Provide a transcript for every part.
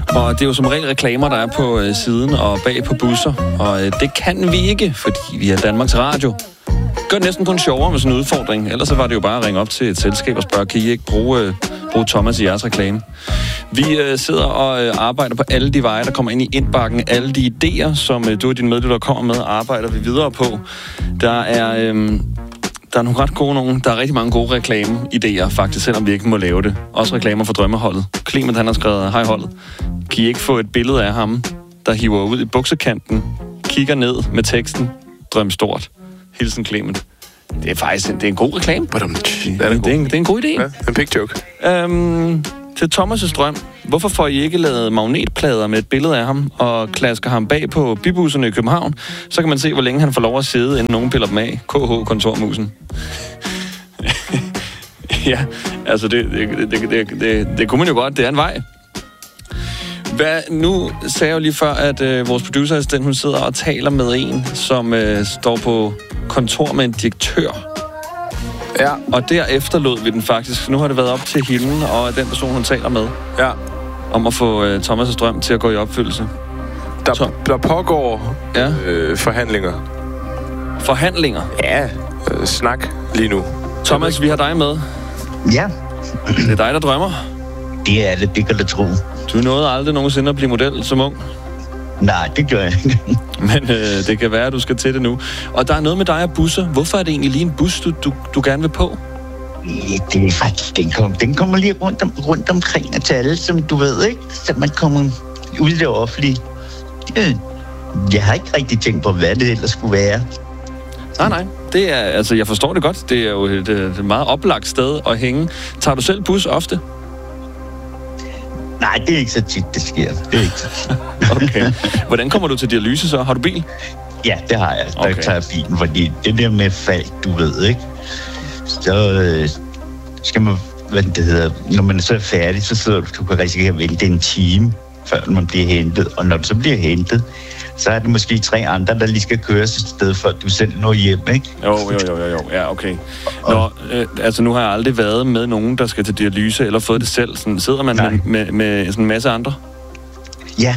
Og det er jo som regel reklamer, der er på siden og bag på busser. Og det kan vi ikke, fordi vi er Danmarks Radio. Gør det næsten kun sjovere med sådan en udfordring. Ellers så var det jo bare at ringe op til et selskab og spørge, kan I ikke bruge Thomas i jeres reklame? Vi sidder og arbejder på alle de veje, der kommer ind i indbakken. Alle de idéer, som du og dine medlyttere kommer med, arbejder vi videre på. Der er nogle ret gode nogen. Der er rigtig mange gode reklame-idéer, faktisk, selvom vi ikke må lave det. Også reklamer for drømmeholdet. Clement, han har skrevet, hej holdet. Kan I ikke få et billede af ham, der hiver ud i buksekanten, kigger ned med teksten, drøm stort. Hilsen Clement. Det er faktisk det er en god reklame. Det er en god idé. Ja, en big joke. Til Thomas' drøm. Hvorfor får I ikke lavet magnetplader med et billede af ham og klasker ham bag på bibusserne i København? Så kan man se, hvor længe han får lov at sidde, inden nogen piller dem af. KH Kontormusen. Ja, altså det kunne man jo godt. Det er en vej. Nu sagde jeg jo lige før, at vores producerassistent, hun sidder og taler med en, som står på kontor med en direktør. Ja. Og derefter lod vi den faktisk. Nu har det været op til hende og den person, hun taler med. Ja. Om at få Thomas' drøm til at gå i opfyldelse. Der pågår forhandlinger. Forhandlinger? Ja, snak lige nu. Thomas, vi har dig med. Ja. Det er dig, der drømmer. Det er det kan du tro. Du nåede aldrig nogensinde at blive model som ung. Nej, det gør jeg ikke. Men det kan være, at du skal til det nu. Og der er noget med dig og busser. Hvorfor er det egentlig lige en bus, du gerne vil på? Det er faktisk, den kommer lige rundt omkring og til alle, som du ved, ikke? Så man kommer ud i det offentlige. Jeg har ikke rigtig tænkt på, hvad det ellers skulle være. Nej. Det er, altså, jeg forstår det godt. Det er jo et meget oplagt sted at hænge. Tager du selv bus ofte? Nej, det er ikke så tit, det sker. Det er ikke så tit. Okay. Hvordan kommer du til dialyse så? Har du bil? Ja, det har jeg. Der tager jeg bilen, fordi det der med fald, du ved, ikke? Så skal man, hvad det hedder, når man så er færdig, så sidder du kan risikere at vente en time, før man bliver hentet. Og når du så bliver hentet, så er det måske 3 andre, der lige skal køres et sted, før du selv når hjem, ikke? Jo. Ja, okay. Altså, nu har jeg aldrig været med nogen, der skal til dialyse, eller fået det selv. Sådan, sidder man med sådan en masse andre? Ja,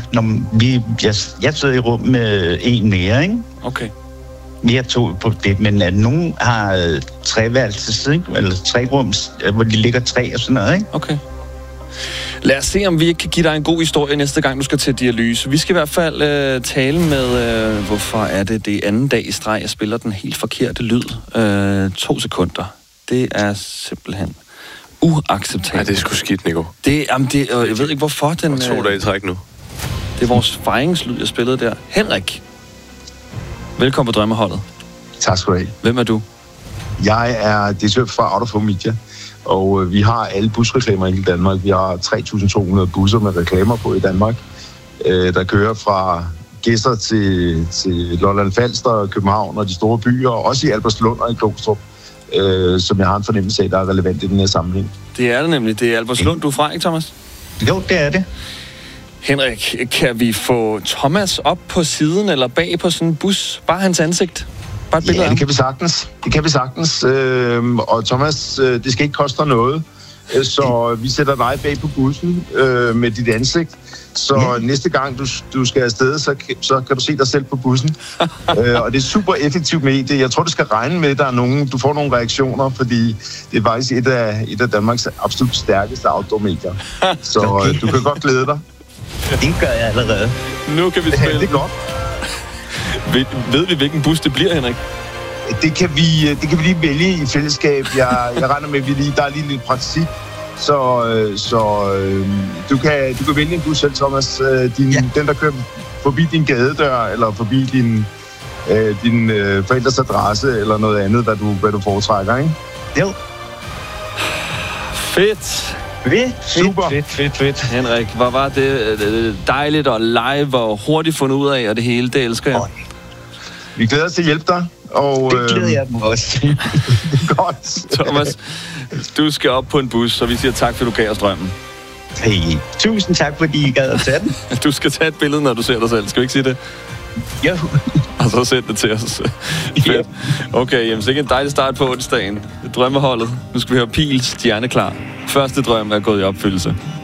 jeg sidder i rum med en mere, ikke? Okay. Vi har 2 på det, men at nogen har 3 værelses, ikke? Eller 3 rums, hvor de ligger 3 og sådan noget, ikke? Okay. Lad os se, om vi ikke kan give dig en god historie næste gang, du skal til dialyse. Vi skal i hvert fald tale med, hvorfor er det anden dag i streg, jeg spiller den helt forkerte lyd. 2 sekunder. Det er simpelthen uacceptabelt. Nej, det er sgu skidt, Nico. Jeg ved ikke, hvorfor den... 2 dage i træk nu. Det er vores fejringslyd, jeg spillede der. Henrik, velkommen på Drømmeholdet. Tak skal du have. Hvem er du? Jeg er direktør fra Out of Home Media, og vi har alle busreklamer i Danmark. Vi har 3.200 busser med reklamer på i Danmark, der kører fra Gæster til Lolland Falster, København og de store byer, og også i Albertslund og i Glostrup, som jeg har en fornemmelse af, der er relevant i den her sammenhæng. Det er det nemlig. Det er Albertslund, du er fra, ikke Thomas? Jo, det er det. Henrik, kan vi få Thomas op på siden eller bag på sådan en bus? Bare hans ansigt? Bare et billede af ham? Det kan vi sagtens. Og Thomas, det skal ikke koste noget. Så vi sætter dig bag på bussen med dit ansigt. Så næste gang du skal afsted, så kan du se dig selv på bussen. Og det er super effektivt medie. Jeg tror, du skal regne med, at du får nogle reaktioner, fordi det er faktisk et af Danmarks absolut stærkeste outdoor-medier. Så du kan godt glæde dig. Det gør jeg allerede. Nu kan vi spille. Det er godt. Ved vi, hvilken bus det bliver, Henrik? Det kan vi lige vælge i fællesskab. Jeg regner med, at der er lige lidt praktik. Så du kan vælge en bus selv, Thomas. Den, der kører forbi din gadedør, eller forbi din forældres adresse, eller noget andet, hvad du foretrækker, ikke? Jo. Fedt. Super. Fedt. Henrik, hvor var det dejligt og live og hurtigt fundet ud af, og det hele, det elsker jeg. Vi glæder os til at hjælpe dig. Og, det glæder jeg mig også. Godt. Thomas, du skal op på en bus, så vi siger tak, fordi du gav os drømmen. Hey, tusind tak, fordi I gad at tage den. Du skal tage et billede, når du ser dig selv. Skal vi ikke sige det? Jo. Og så send det til os. Fedt. Okay, jamen så ikke en dejlig start på onsdagen. Drømmeholdet. Nu skal vi høre Pils stjerneklar. Første drøm er gået i opfyldelse.